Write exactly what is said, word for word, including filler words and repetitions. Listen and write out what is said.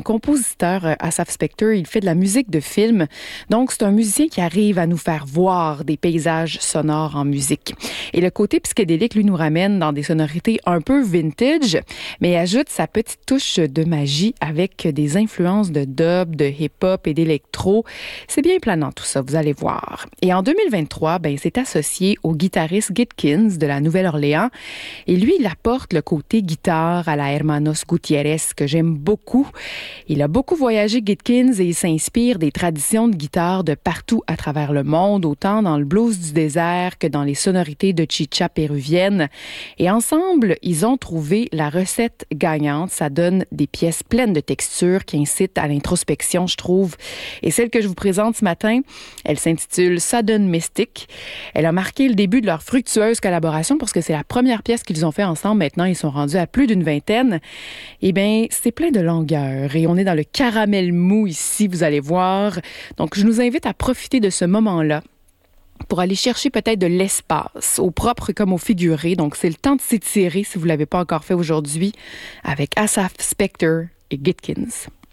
compositeur, euh, Asaph Spector, il fait de la musique de film. Donc, c'est un musicien qui arrive à nous faire voir des paysages sonores en musique. Et le côté psychédélique, lui, nous ramène dans des sonorités un peu vintage, mais ajoute sa petite touche de magie avec des influences de dub, de hip-hop et d'électro. C'est bien planant tout ça, vous allez voir. Et en deux mille vingt-trois, ben, il s'est associé au guitariste Gitkins de la Nouvelle-Orléans. Et lui, il apporte le côté guitare à la Hermanos Gutiérrez que j'aime beaucoup. Il a beaucoup voyagé, Gitkins, et il s'inspire des traditions de guitare de partout à travers le monde, autant dans le blues du désert que dans les sonorités de chicha péruvienne. Et ensemble, ils ont trouvé la recette gagnante. Ça donne des pièces pleines de textures qui incitent à l'introspection, je trouve. Et celle que je vous présente ce matin, elle s'intitule Sudden Mystic. Elle a marqué le début de leur fructueuse collaboration parce que c'est la première pièce qu'ils ont fait ensemble. Maintenant, ils sont rendus à plus d'une vingtaine. Eh bien, c'est plein de longueur et on est dans le caramel mou ici, vous allez voir. Donc, je nous invite à profiter de ce moment-là pour aller chercher peut-être de l'espace, au propre comme au figuré. Donc, c'est le temps de s'étirer si vous ne l'avez pas encore fait aujourd'hui avec Asaph Spector et Gitkins.